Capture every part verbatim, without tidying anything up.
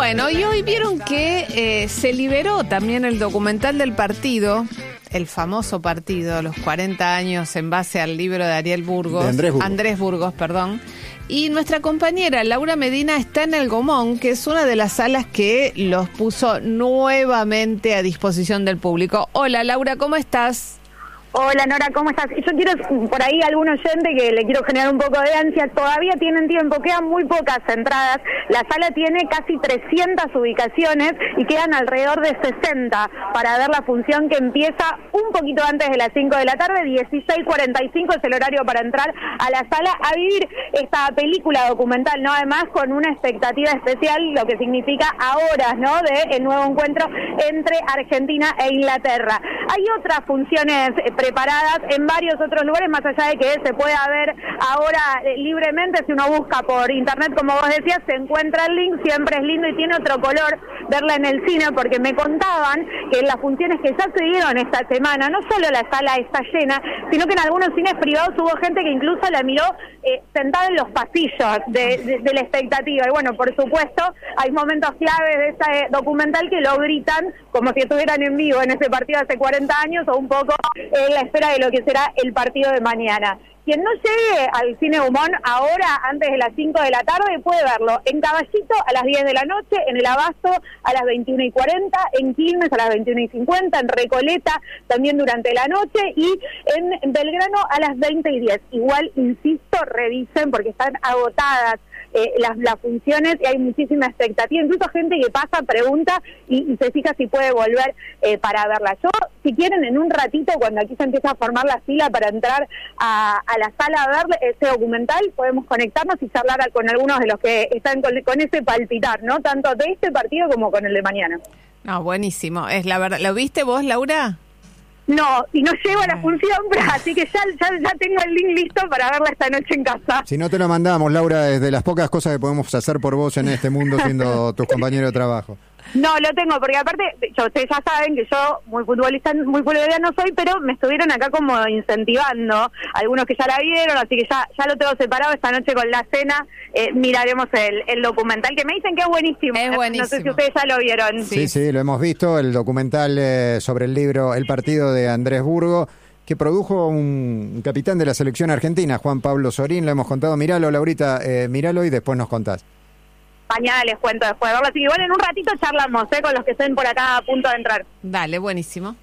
Bueno, y hoy vieron que eh, se liberó también el documental del partido, el famoso partido, los cuarenta años en base al libro de Ariel Burgos, de Andrés Burgos. Andrés Burgos, perdón. Y nuestra compañera Laura Medina está en el Gomón, que es una de las salas que los puso nuevamente a disposición del público. Hola Laura, ¿cómo estás? Hola Nora, ¿cómo estás? Yo quiero, por ahí algún oyente que le quiero generar un poco de ansia, todavía tienen tiempo, quedan muy pocas entradas, la sala tiene casi trescientas ubicaciones y quedan alrededor de sesenta para ver la función que empieza un poquito antes de las cinco de la tarde, dieciséis cuarenta y cinco es el horario para entrar a la sala a vivir esta película documental, ¿no? Además con una expectativa especial, lo que significa a horas, ¿no? De el nuevo encuentro entre Argentina e Inglaterra. Hay otras funciones preparadas en varios otros lugares, más allá de que se pueda ver ahora eh, libremente, si uno busca por internet, como vos decías, se encuentra el link, siempre es lindo y tiene otro color verla en el cine, porque me contaban que en las funciones que ya se dieron esta semana, no solo la sala está llena, sino que en algunos cines privados hubo gente que incluso la miró eh, sentada en los pasillos de, de, de la expectativa, y bueno, por supuesto, hay momentos claves de este documental que lo gritan como si estuvieran en vivo en ese partido hace cuarenta años, o un poco eh, la espera de lo que será el partido de mañana. Quien no llegue al Cine Gomón ahora, antes de las cinco de la tarde, puede verlo en Caballito a las diez de la noche, en El Abasto a las veintiuna y cuarenta, en Quilmes a las veintiuna y cincuenta, en Recoleta también durante la noche y en Belgrano a las veinte y diez. Igual, insisto, revisen porque están agotadas Eh, las, las funciones y hay muchísima expectativa, incluso gente que pasa, pregunta y, y se fija si puede volver eh, para verla. Yo, si quieren, en un ratito, cuando aquí se empieza a formar la fila para entrar a, a la sala a ver ese documental, podemos conectarnos y charlar con algunos de los que están con, con ese palpitar, ¿no? Tanto de este partido como con el de mañana. No, buenísimo, es la verdad. ¿Lo viste vos, Laura? No, y no llego a la función, pero así que ya, ya, ya tengo el link listo para verla esta noche en casa. Si no te lo mandamos, Laura, es de las pocas cosas que podemos hacer por vos en este mundo siendo tus compañeros de trabajo. No, lo tengo, porque aparte, yo, ustedes ya saben que yo muy futbolista, muy futbolera no soy, pero me estuvieron acá como incentivando, algunos que ya la vieron, así que ya ya lo tengo separado. Esta noche con la cena eh, miraremos el, el documental, que me dicen que es buenísimo. Es buenísimo. No sé si ustedes ya lo vieron. Sí, sí, sí lo hemos visto, el documental eh, sobre el libro El partido de Andrés Burgos, que produjo un capitán de la selección argentina, Juan Pablo Sorín, lo hemos contado. Míralo, Laurita, eh, míralo y después nos contás. Mañana les cuento después de verlo, así que igual en un ratito charlamos ¿eh? con los que estén por acá a punto de entrar. Dale, buenísimo.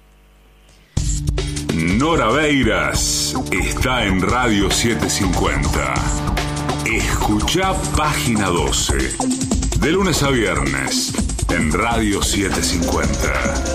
Nora Beiras está en Radio setecientos cincuenta. Escuchá Página doce. De lunes a viernes en Radio setecientos cincuenta.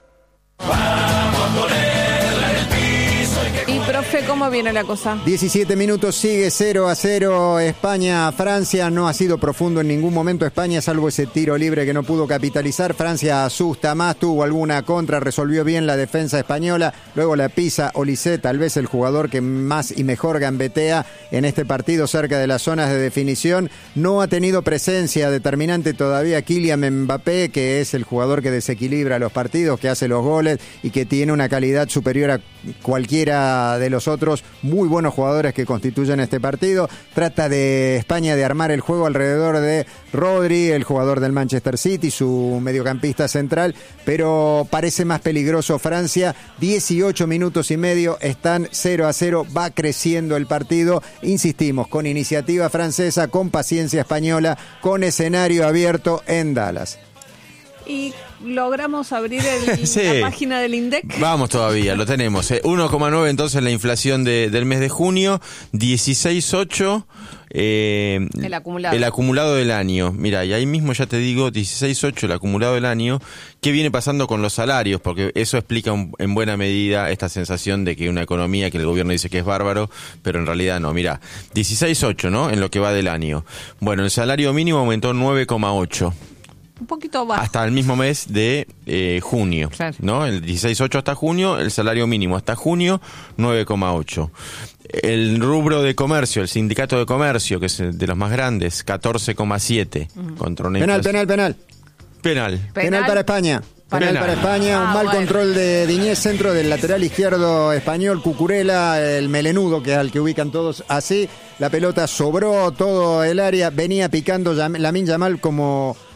Vamos a ponerle el piso y que... Y profe, ¿cómo viene la cosa? diecisiete minutos, sigue cero a cero España. Francia no ha sido profundo en ningún momento España, salvo ese tiro libre que no pudo capitalizar. Francia asusta más, tuvo alguna contra, resolvió bien la defensa española. Luego la pisa Olise, tal vez el jugador que más y mejor gambetea en este partido cerca de las zonas de definición. No ha tenido presencia determinante todavía Kylian Mbappé, que es el jugador que desequilibra los partidos, que hace los goles y que tiene una calidad superior a cualquiera de los otros muy buenos jugadores que constituyen este partido. Trata de España de armar el juego alrededor de Rodri, el jugador del Manchester City, su mediocampista central, pero parece más peligroso Francia. dieciocho minutos y medio, están cero a cero, va creciendo el partido, insistimos, con iniciativa francesa, con paciencia española, con escenario abierto en Dallas. Y logramos abrir el, sí. la página del INDEC. Vamos todavía, lo tenemos. Eh. uno coma nueve entonces la inflación de, del mes de junio, dieciséis coma ocho eh, el acumulado. El acumulado del año. Mira, y ahí mismo ya te digo, dieciséis coma ocho el acumulado del año. ¿Qué viene pasando con los salarios? Porque eso explica un, en buena medida esta sensación de que una economía que el gobierno dice que es bárbaro, pero en realidad no. Mira, dieciséis coma ocho, ¿no? En lo que va del año. Bueno, el salario mínimo aumentó nueve coma ocho. Un poquito bajo. Hasta el mismo mes de eh, junio, claro. ¿no? El dieciséis coma ocho hasta junio, el salario mínimo hasta junio, nueve coma ocho. El rubro de comercio, el sindicato de comercio, que es de los más grandes, catorce coma siete. Uh-huh. Contra una penal, inflación. penal, penal. Penal. Penal. Penal para España. Penal, penal para España, ah, un mal bueno. control de Diñez, centro del lateral izquierdo español, Cucurella, el melenudo, que es al que ubican todos así. La pelota sobró todo el área, venía picando Lamine Yamal como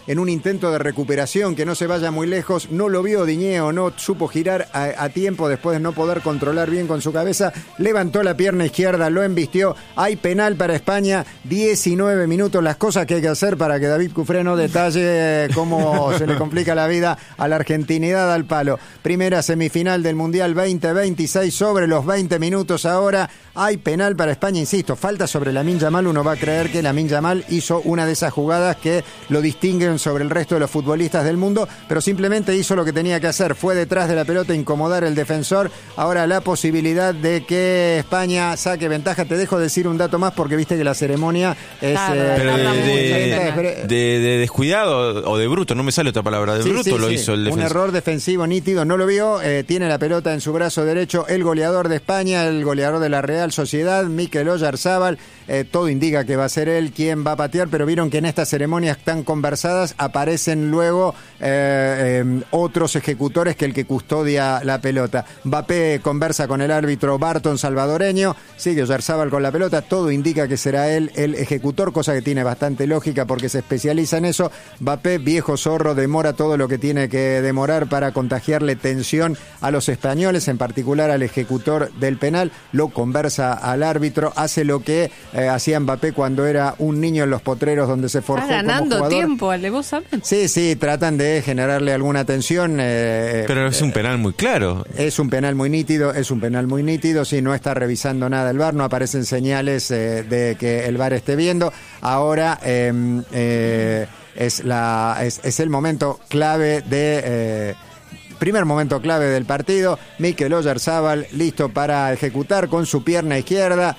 en un intento de recuperación, que no se vaya muy lejos, no lo vio Diñeo, no supo girar a, a tiempo después de no poder controlar bien con su cabeza, levantó la pierna izquierda, lo embistió, hay penal para España, diecinueve minutos, las cosas que hay que hacer para que David Cufré no detalle cómo se le complica la vida a la argentinidad al palo. Primera semifinal del Mundial veinte veintiséis, sobre los veinte minutos ahora, hay penal para España, insisto, falta sobre Lamine Yamal, uno va a creer que Lamine Yamal hizo una de esas jugadas que lo distinguen sobre el resto de los futbolistas del mundo, pero simplemente hizo lo que tenía que hacer, fue detrás de la pelota, incomodar el defensor. Ahora la posibilidad de que España saque ventaja. Te dejo decir un dato más porque viste que la ceremonia es Claro, eh, Pero de, mucho. de, de- de descuidado o de bruto, no me sale otra palabra, de Sí, bruto sí, lo sí. hizo el Un defensor. error defensivo nítido, no lo vio, eh, tiene la pelota en su brazo derecho, el goleador de España, el goleador de la Real Sociedad, Mikel Oyarzabal, eh, todo indica que va a ser él quien va a patear, pero vieron que en estas ceremonias tan conversadas aparecen luego eh, eh, otros ejecutores que el que custodia la pelota. Mbappé conversa con el árbitro Barton salvadoreño, sigue Oyarzabal con la pelota, todo indica que será él el ejecutor, cosa que tiene bastante lógica porque se especializa en eso. Mbappé, viejo zorro, demora todo lo que tiene que demorar para contagiarle tensión a los españoles, en particular al ejecutor del penal, lo conversa al árbitro, hace lo que eh, hacía Mbappé cuando era un niño en los potreros donde se forjó Está como ganando jugador. tiempo, Ale, vos sabés. Sí, sí, tratan de generarle alguna tensión. Eh, Pero es un penal muy claro. Es un penal muy nítido, es un penal muy nítido, sí, no está revisando nada el V A R, no aparecen señales eh, de que el V A R esté viendo. Ahora eh, eh, es, la, es, es el momento clave de... Eh, primer momento clave del partido, Mikel Oyarzabal listo para ejecutar con su pierna izquierda.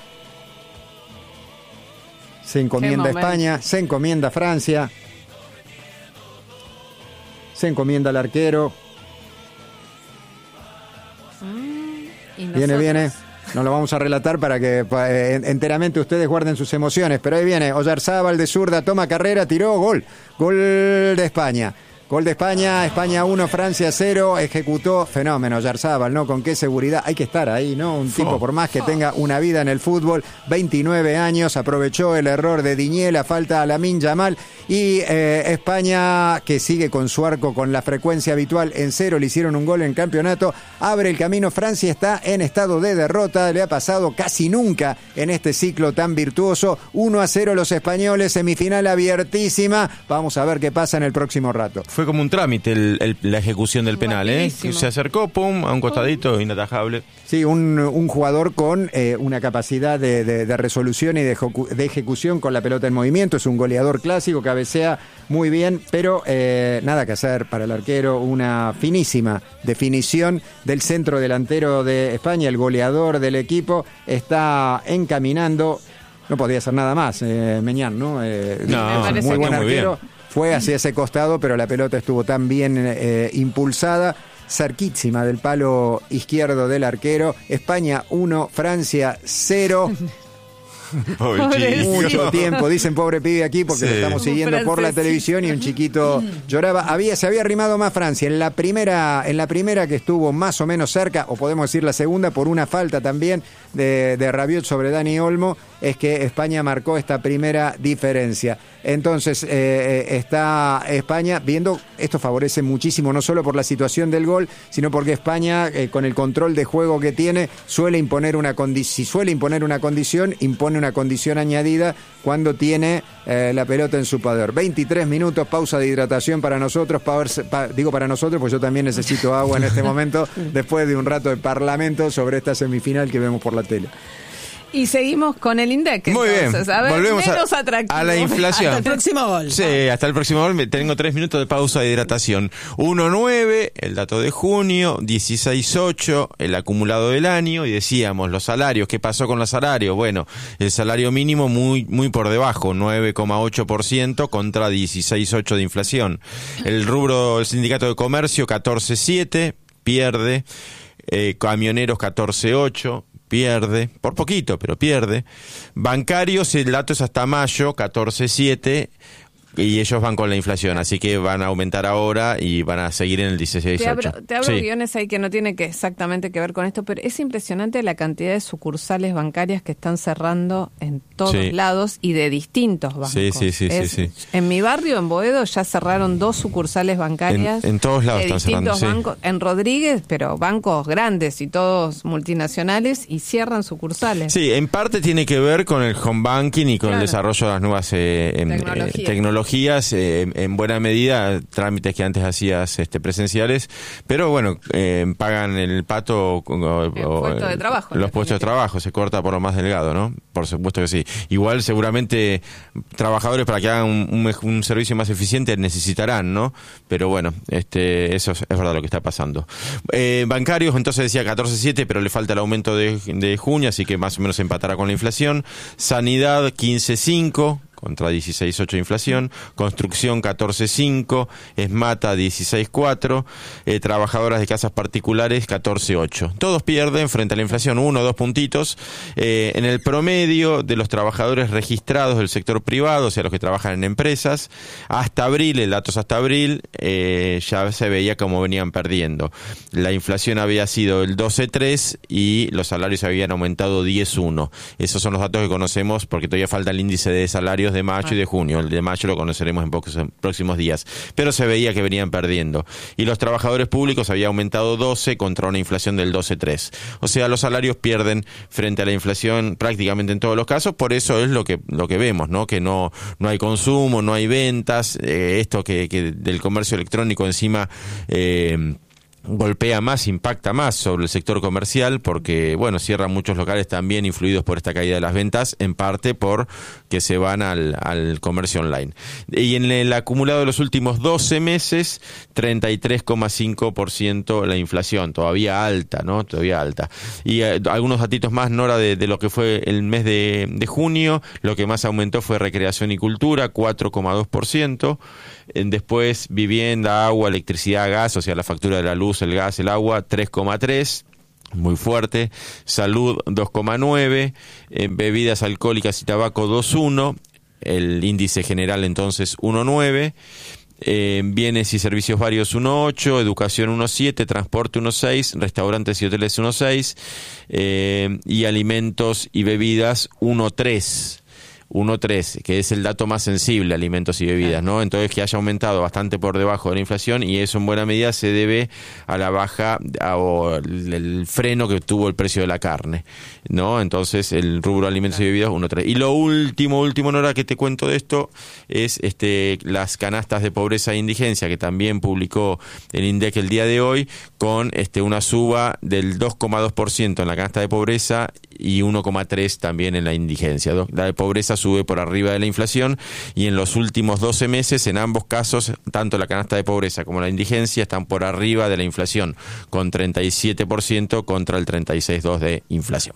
Se encomienda a España, se encomienda a Francia, se encomienda al arquero. Y Viene, nosotros. viene. No lo vamos a relatar para que eh, enteramente ustedes guarden sus emociones, pero ahí viene Oyarzabal de zurda, toma carrera, tiró, gol. Gol de España. Gol de España, España uno, Francia cero, ejecutó, fenómeno, Oyarzabal, ¿no? Con qué seguridad, hay que estar ahí, ¿no? Un tipo, por más que tenga una vida en el fútbol, veintinueve años, aprovechó el error de Diñé, la falta a Lamine Yamal, y eh, España, que sigue con su arco con la frecuencia habitual en cero, le hicieron un gol en campeonato, abre el camino, Francia está en estado de derrota, le ha pasado casi nunca en este ciclo tan virtuoso, uno a cero los españoles, semifinal abiertísima, vamos a ver qué pasa en el próximo rato. Fue como un trámite el, el- la ejecución del penal, ¿eh? Rapidísimo. Se acercó, pum, a un costadito, inatajable. Sí, un, un jugador con eh, una capacidad de, de- de resolución y de, ejecu- de ejecución con la pelota en movimiento. Es un goleador clásico, cabecea muy bien, pero eh, nada que hacer para el arquero. Una finísima definición del centro delantero de España. El goleador del equipo está encaminando. No podía hacer nada más, eh, Meñán, ¿no? Eh, No, me parece muy buen que muy arquero. bien. Fue hacia ese costado, pero la pelota estuvo tan bien eh, impulsada, cerquísima del palo izquierdo del arquero. España uno, Francia cero. Pobrecito. Mucho tiempo, dicen pobre pibe aquí porque Sí. lo estamos siguiendo Un por la francesito. televisión y un chiquito lloraba. Había, se había arrimado más Francia en la primera, en la primera que estuvo más o menos cerca, o podemos decir la segunda, por una falta también de, de Rabiot sobre Dani Olmo, es que España marcó esta primera diferencia. Entonces eh, está España viendo, esto favorece muchísimo, no solo por la situación del gol, sino porque España, eh, con el control de juego que tiene, suele imponer una condición, si suele imponer una condición, impone una condición añadida cuando tiene eh, la pelota en su poder. veintitrés minutos, pausa de hidratación para nosotros, pa- pa- digo para nosotros, pues yo también necesito agua en este momento, después de un rato de parlamento sobre esta semifinal que vemos por la tele. Y seguimos con el INDEC. Muy bien, entonces. A ver, volvemos a, menos atractivo. a la inflación. Hasta el próximo gol. Sí, hasta el próximo gol. Me- Tengo tres minutos de pausa de hidratación. uno nueve, el dato de junio, dieciséis ocho, el acumulado del año. Y decíamos, los salarios, ¿qué pasó con los salarios? Bueno, el salario mínimo muy muy por debajo, nueve coma ocho por ciento contra dieciséis coma ocho por ciento de inflación. El rubro, el sindicato de comercio, catorce coma siete, pierde. Eh, camioneros, catorce coma ocho. Pierde, por poquito, pero pierde. Bancarios, el dato es hasta mayo, catorce coma siete, y ellos van con la inflación, así que van a aumentar ahora y van a seguir en el dieciséis Te ocho. abro, te abro Sí. guiones ahí que no tiene que exactamente que ver con esto, pero es impresionante la cantidad de sucursales bancarias que están cerrando en todos Sí. lados y de distintos bancos. Sí, sí, sí, Es- sí, sí. En mi barrio, en Boedo, ya cerraron dos sucursales bancarias. En- en todos lados de están distintos cerrando, sí. bancos. En Rodríguez, pero bancos grandes y todos multinacionales, y cierran sucursales. Sí, en parte tiene que ver con el home banking y con Claro. el desarrollo de las nuevas eh, em, Tecnologías. eh, tecnologías, eh, en buena medida trámites que antes hacías este, presenciales, pero bueno, eh, pagan el pato o, o- El puesto de trabajo, en los puestos de definitiva. trabajo, se corta por lo más delgado, ¿no? Por supuesto que sí. Igual seguramente trabajadores para que hagan un, un mej- un servicio más eficiente necesitarán, ¿no? Pero bueno, este eso es, es verdad lo que está pasando. Eh, bancarios, entonces decía catorce siete, pero le falta el aumento de, de junio, así que más o menos empatará con la inflación. Sanidad quince cinco contra dieciséis ocho de inflación, construcción catorce cinco, Esmata dieciséis cuatro, eh, trabajadoras de casas particulares catorce ocho. Todos pierden frente a la inflación, uno o dos puntitos. Eh, en el promedio de los trabajadores registrados del sector privado, o sea, los que trabajan en empresas, hasta abril, el dato es hasta abril, eh, ya se veía como venían perdiendo. La inflación había sido el doce tres y los salarios habían aumentado diez uno. Esos son los datos que conocemos porque todavía falta el índice de salarios de mayo y de junio. El de mayo lo conoceremos en pocos en próximos días. Pero se veía que venían perdiendo. Y los trabajadores públicos había aumentado doce contra una inflación del doce tres. O sea, los salarios pierden frente a la inflación prácticamente en todos los casos. Por eso es lo que lo que vemos, ¿no? Que no no hay consumo, no hay ventas. Eh, esto que, que del comercio electrónico encima eh, golpea más, impacta más sobre el sector comercial porque, bueno, cierran muchos locales también influidos por esta caída de las ventas, en parte por que se van al, al comercio online. Y en el acumulado de los últimos doce meses, treinta y tres coma cinco por ciento la inflación, todavía alta, ¿no? Todavía alta. Y eh, algunos datitos más, Nora, de, de lo que fue el mes de, de junio, lo que más aumentó fue recreación y cultura, cuatro coma dos por ciento. Después vivienda, agua, electricidad, gas, o sea, la factura de la luz, el gas, el agua, tres coma tres, muy fuerte. Salud, dos coma nueve, eh, bebidas alcohólicas y tabaco, dos coma uno, el índice general entonces uno coma nueve. Eh, bienes y servicios varios uno coma ocho, educación uno coma siete, transporte uno coma seis, restaurantes y hoteles uno coma seis, eh, y alimentos y bebidas uno coma tres. uno coma tres, que es el dato más sensible, alimentos y bebidas, ¿no? Entonces que haya aumentado bastante por debajo de la inflación y eso en buena medida se debe a la baja a, o el, el freno que tuvo el precio de la carne, ¿no? Entonces el rubro alimentos y bebidas uno coma tres. Y lo último, último, Nora, que te cuento de esto es este las canastas de pobreza e indigencia que también publicó el INDEC el día de hoy con este una suba del dos coma dos por ciento en la canasta de pobreza y uno coma tres por ciento también en la indigencia. La de pobreza sube por arriba de la inflación y en los últimos doce meses, en ambos casos, tanto la canasta de pobreza como la indigencia están por arriba de la inflación, con treinta y siete por ciento contra el treinta y seis coma dos por ciento de inflación.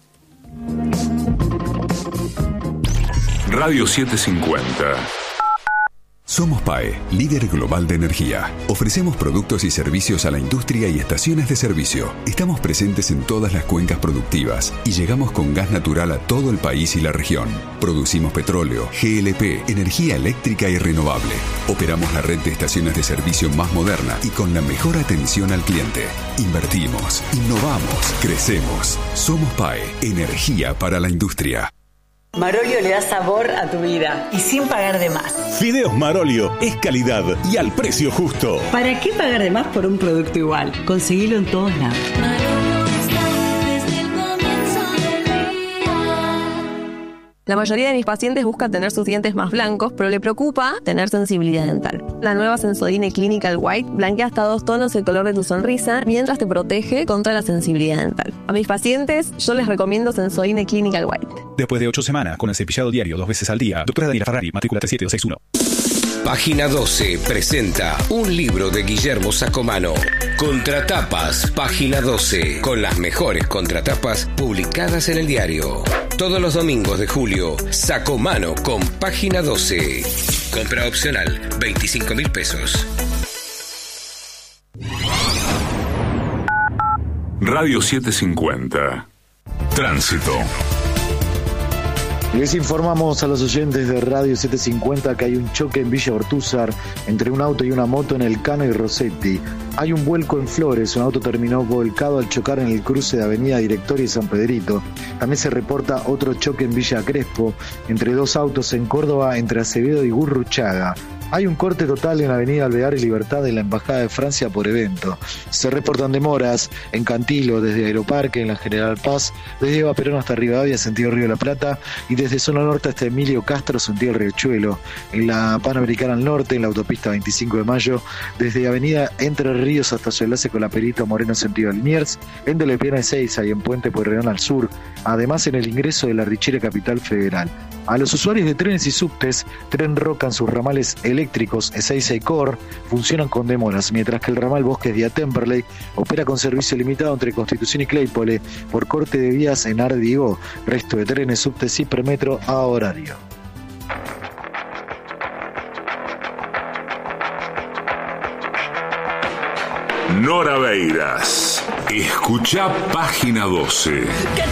Radio setecientos cincuenta. Somos P A E, líder global de energía. Ofrecemos productos y servicios a la industria y estaciones de servicio. Estamos presentes en todas las cuencas productivas y llegamos con gas natural a todo el país y la región. Producimos petróleo, G L P, energía eléctrica y renovable. Operamos la red de estaciones de servicio más moderna y con la mejor atención al cliente. Invertimos, innovamos, crecemos. Somos P A E, energía para la industria. Marolio le da sabor a tu vida y sin pagar de más. Fideos Marolio es calidad y al precio justo. ¿Para qué pagar de más por un producto igual? Conseguilo en todos lados. La mayoría de mis pacientes buscan tener sus dientes más blancos, pero le preocupa tener sensibilidad dental. La nueva Sensodyne Clinical White blanquea hasta dos tonos el color de tu sonrisa mientras te protege contra la sensibilidad dental. A mis pacientes yo les recomiendo Sensodyne Clinical White. Después de ocho semanas con el cepillado diario dos veces al día, doctora Daniela Ferrari, matrícula tres siete dos seis uno. Página doce presenta un libro de Guillermo Sacomano. Contratapas, Página doce, con las mejores contratapas publicadas en el diario. Todos los domingos de julio, Sacomano con Página doce. Compra opcional, veinticinco mil pesos. Radio setecientos cincuenta. Tránsito. Les informamos a los oyentes de Radio setecientos cincuenta que hay un choque en Villa Ortúzar entre un auto y una moto en Elcano y Rossetti. Hay un vuelco en Flores, un auto terminó volcado al chocar en el cruce de Avenida Directoria y San Pedrito. También se reporta otro choque en Villa Crespo entre dos autos en Córdoba entre Acevedo y Gurruchaga. Hay un corte total en la Avenida Alvear y Libertad de la Embajada de Francia por evento. Se reportan demoras en Cantilo, desde Aeroparque, en la General Paz, desde Eva Perón hasta Rivadavia, sentido Río de la Plata, y desde Zona Norte hasta Emilio Castro, sentido Riachuelo. En la Panamericana al Norte, en la autopista veinticinco de mayo, desde Avenida Entre Ríos hasta su enlace con la Perito Moreno, sentido Liniers, en Delepiana Ezeiza y en Puente Pueyrredón al sur. Además, en el ingreso de la Richera Capital Federal. A los usuarios de trenes y subtes, Tren Roca en sus ramales eléctricos Ezeiza y Cor funcionan con demoras, mientras que el ramal Bosques Vía Temperley opera con servicio limitado entre Constitución y Claypole por corte de vías en Ardigo. Resto de trenes, subtes y Permetro a horario. Nora Beiras. Escuchá Página doce.